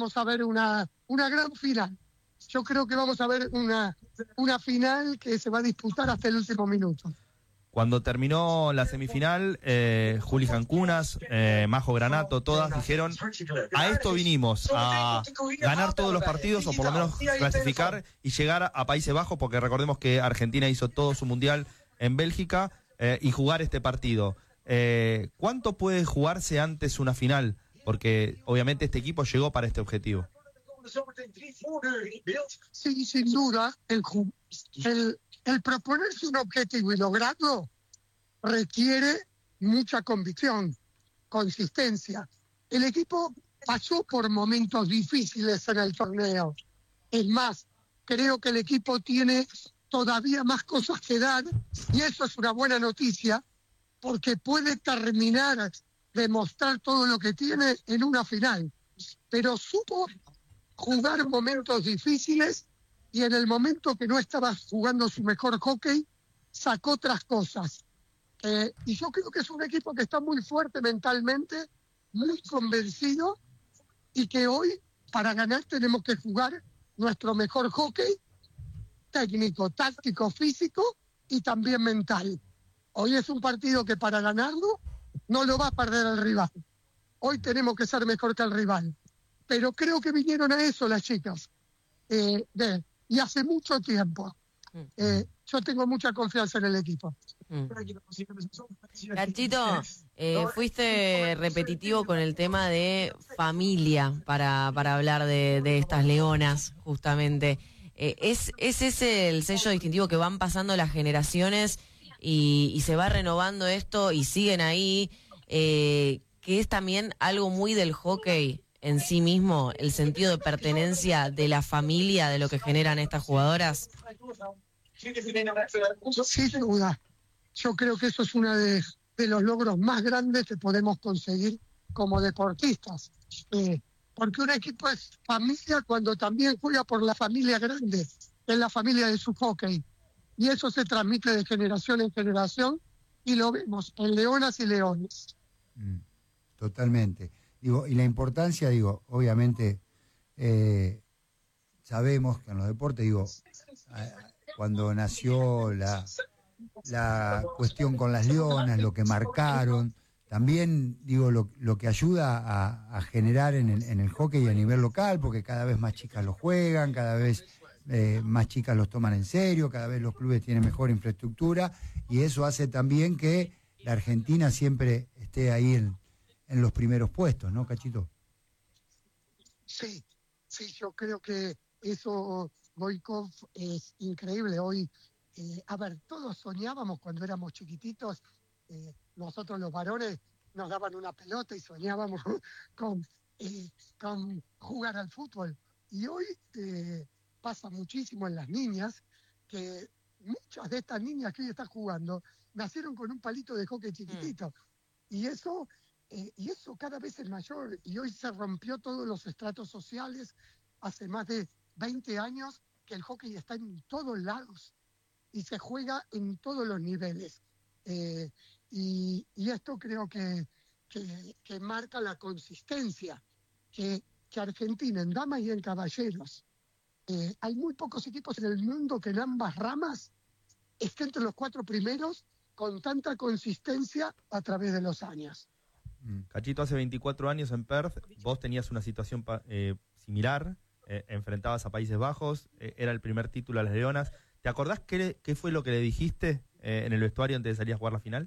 vamos a ver una gran final. Yo creo que vamos a ver una final que se va a disputar hasta el último minuto. Cuando terminó la semifinal, Juli Jancunas, Majo Granato, todas dijeron, a esto vinimos, a ganar todos los partidos o por lo menos clasificar y llegar a Países Bajos, porque recordemos que Argentina hizo todo su mundial en Bélgica y jugar este partido. ¿Cuánto puede jugarse antes una final? Porque obviamente este equipo llegó para este objetivo. Sí, sin duda, el proponerse un objetivo y lograrlo requiere mucha convicción, consistencia. El equipo pasó por momentos difíciles en el torneo. Es más, creo que el equipo tiene todavía más cosas que dar y eso es una buena noticia porque puede terminar de mostrar todo lo que tiene en una final. Pero supo jugar momentos difíciles y en el momento que no estaba jugando su mejor hockey, sacó otras cosas. Y yo creo que es un equipo que está muy fuerte mentalmente, muy convencido, y que hoy, para ganar, tenemos que jugar nuestro mejor hockey, técnico, táctico, físico y también mental. Hoy es un partido que para ganarlo no lo va a perder el rival. Hoy tenemos que ser mejor que el rival. Pero creo que vinieron a eso las chicas. Y hace mucho tiempo. Yo tengo mucha confianza en el equipo. Cachito, fuiste repetitivo con el tema de familia para hablar de estas leonas, justamente. ¿Es ese el sello distintivo que van pasando las generaciones y se va renovando esto y siguen ahí? Que es también algo muy del hockey en sí mismo, el sentido de pertenencia de la familia, de lo que generan estas jugadoras. Sin duda. Yo creo que eso es uno de los logros más grandes que podemos conseguir como deportistas. Porque un equipo es familia cuando también juega por la familia grande, que es la familia de su hockey. Y eso se transmite de generación en generación y lo vemos en leonas y leones. Totalmente. Digo, y la importancia, obviamente, sabemos que en los deportes, cuando nació la cuestión con las leonas, lo que marcaron, también, lo que ayuda a generar en el hockey a nivel local, porque cada vez más chicas lo juegan, cada vez más chicas los toman en serio, cada vez los clubes tienen mejor infraestructura, y eso hace también que la Argentina siempre esté ahí en los primeros puestos, ¿no, Cachito? Sí, yo creo que eso, Goikov, es increíble. Hoy, todos soñábamos cuando éramos chiquititos, nosotros los varones nos daban una pelota y soñábamos con jugar al fútbol. Y hoy pasa muchísimo en las niñas, que muchas de estas niñas que hoy están jugando nacieron con un palito de hockey chiquitito. Y eso cada vez es mayor, y hoy se rompió todos los estratos sociales. Hace más de 20 años que el hockey está en todos lados y se juega en todos los niveles. Y esto creo que marca la consistencia que Argentina en damas y en caballeros. Hay muy pocos equipos en el mundo que en ambas ramas estén entre los 4 primeros con tanta consistencia a través de los años. Cachito, hace 24 años en Perth, vos tenías una situación similar, enfrentabas a Países Bajos, era el primer título a las Leonas. ¿Te acordás qué fue lo que le dijiste en el vestuario antes de salir a jugar la final?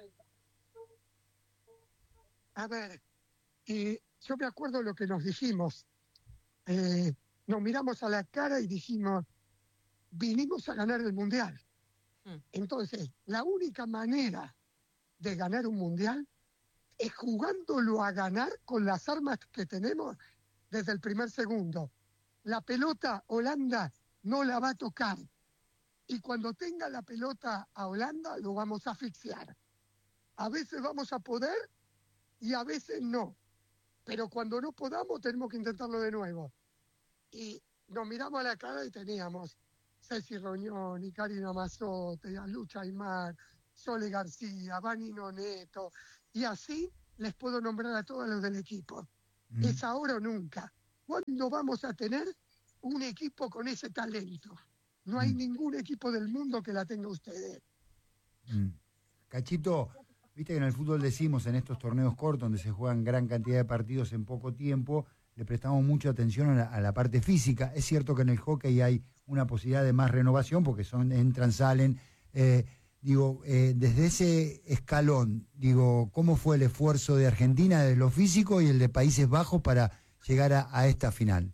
A ver, yo me acuerdo lo que nos dijimos. Nos miramos a la cara y dijimos, vinimos a ganar el Mundial. Entonces, la única manera de ganar un Mundial es jugándolo a ganar con las armas que tenemos desde el primer segundo. La pelota Holanda no la va a tocar. Y cuando tenga la pelota a Holanda, lo vamos a asfixiar. A veces vamos a poder y a veces no. Pero cuando no podamos, tenemos que intentarlo de nuevo. Y nos miramos a la cara y teníamos Ceci Rognoni, Karina Mazzotti, Lucha Aymar, Sole García, Vanino Neto, y así les puedo nombrar a todos los del equipo. Es ahora o nunca. ¿cuándo vamos a tener un equipo con ese talento? No hay ningún equipo del mundo que la tenga ustedes. Cachito, viste que en el fútbol decimos, en estos torneos cortos, donde se juegan gran cantidad de partidos en poco tiempo, le prestamos mucha atención a la parte física. Es cierto que en el hockey hay una posibilidad de más renovación, porque entran, salen. Desde ese escalón, ¿cómo fue el esfuerzo de Argentina desde lo físico y el de Países Bajos para llegar a esta final?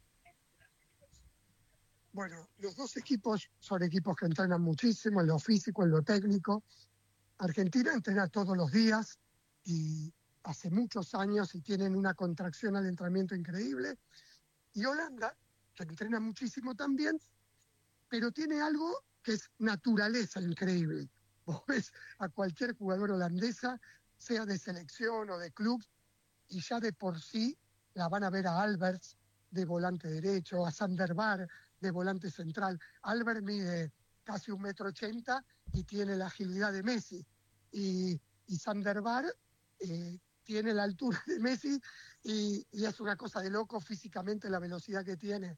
Bueno, los dos equipos son equipos que entrenan muchísimo en lo físico, en lo técnico. Argentina entrena todos los días y hace muchos años y tienen una contracción al entrenamiento increíble. Y Holanda, que entrena muchísimo también, pero tiene algo que es naturaleza increíble. Vos ves a cualquier jugador holandesa, sea de selección o de club, y ya de por sí la van a ver a Alberts de volante derecho, a Sander Baar de volante central. Albert mide casi 1,80 m y tiene la agilidad de Messi. Y Sander Baar tiene la altura de Messi y es una cosa de loco físicamente la velocidad que tiene.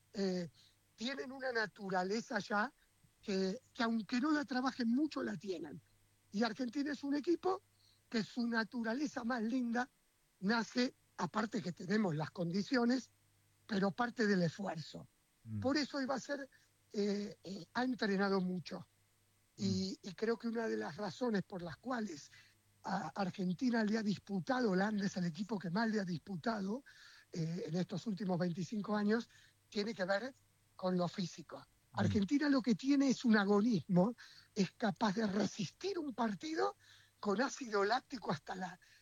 Tienen una naturaleza ya que aunque no la trabajen mucho, la tienen. Y Argentina es un equipo que su naturaleza más linda nace, aparte que tenemos las condiciones, pero parte del esfuerzo. Por eso iba a ser, ha entrenado mucho. Y creo que una de las razones por las cuales a Argentina le ha disputado, Holanda es el equipo que más le ha disputado en estos últimos 25 años, tiene que ver con lo físico. Argentina lo que tiene es un agonismo, es capaz de resistir un partido con ácido láctico hasta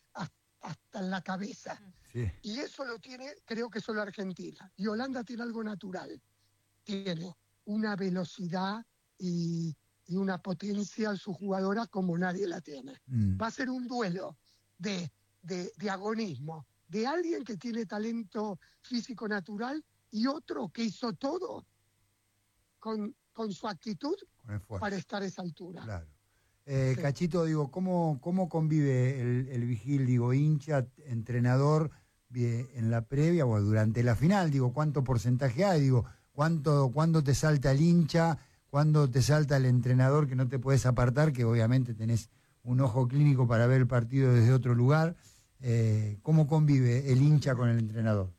la cabeza. Sí. Y eso lo tiene, creo que solo Argentina. Y Holanda tiene algo natural. Tiene una velocidad y una potencia en su jugadora como nadie la tiene. Va a ser un duelo de agonismo, de alguien que tiene talento físico natural y otro que hizo todo con su actitud para estar a esa altura. Claro. Sí. Cachito, ¿cómo convive el Vigil, hincha, entrenador, en la previa o durante la final? ¿Cuánto porcentaje hay? ¿Cuándo te salta el hincha? ¿Cuándo te salta el entrenador que no te puedes apartar? Que obviamente tenés un ojo clínico para ver el partido desde otro lugar. ¿Cómo convive el hincha con el entrenador?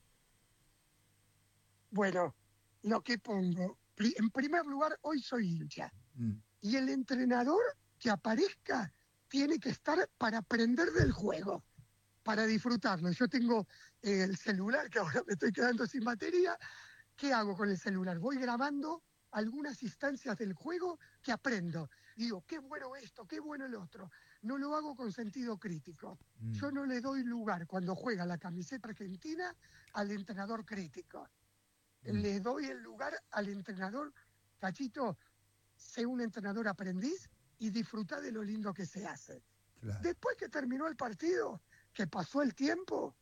Bueno, lo que pongo, en primer lugar, hoy soy hincha. Y el entrenador que aparezca tiene que estar para aprender del juego, para disfrutarlo. Yo tengo el celular, que ahora me estoy quedando sin batería. ¿Qué hago con el celular? Voy grabando algunas instancias del juego que aprendo. Digo, qué bueno esto, qué bueno el otro. No lo hago con sentido crítico. Yo no le doy lugar cuando juega la camiseta argentina al entrenador crítico. Le doy el lugar al entrenador, Cachito, sé un entrenador aprendiz y disfruta de lo lindo que se hace. Claro. Después que terminó el partido, que pasó el tiempo,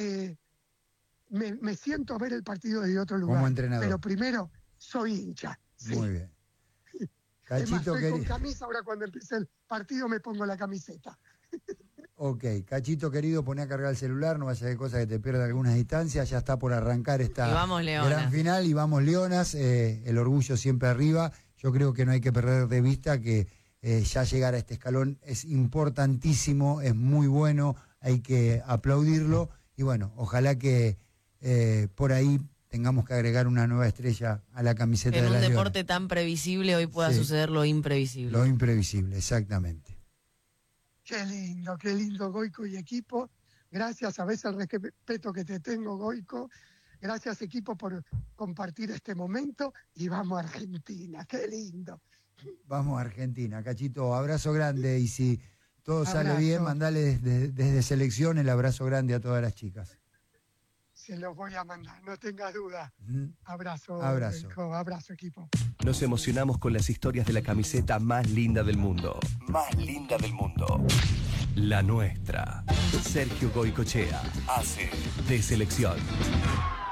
me siento a ver el partido desde otro lugar. Como entrenador. Pero primero, soy hincha. Sí. Muy bien. Cachito, estoy con camisa, ahora cuando empiece el partido me pongo la camiseta. Ok, Cachito querido, poné a cargar el celular, no vaya a ser cosa que te pierda algunas distancias, ya está por arrancar esta gran final y vamos Leonas, el orgullo siempre arriba. Yo creo que no hay que perder de vista que ya llegar a este escalón es importantísimo, es muy bueno, hay que aplaudirlo y bueno, ojalá que por ahí tengamos que agregar una nueva estrella a la camiseta de la Leonas. En un deporte tan previsible hoy pueda suceder lo imprevisible. Lo imprevisible, exactamente. Qué lindo, Goico y equipo. Gracias, a veces el respeto que te tengo, Goico. Gracias, equipo, por compartir este momento. Y vamos a Argentina, qué lindo. Vamos a Argentina, Cachito, abrazo grande. Y si todo sale bien, mandale desde selección el abrazo grande a todas las chicas. Se los voy a mandar, no tengas duda. Abrazo. Goico, abrazo, equipo. Nos emocionamos con las historias de la camiseta más linda del mundo. Más linda del mundo. La nuestra. Sergio Goicoechea hace de selección.